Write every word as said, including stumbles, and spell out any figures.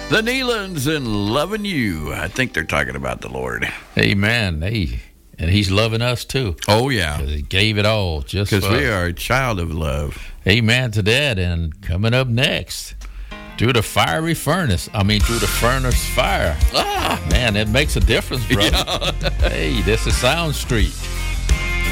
The Neelands and Loving You. I think they're talking about the Lord. Amen. Hey, and he's loving us too. Oh, yeah. He gave it all just Because for we us. are a child of love. Amen to that. And coming up next, through the fiery furnace. I mean, through the furnace fire. Ah, Man, it makes a difference, brother. yeah. Hey, this is Sound Street.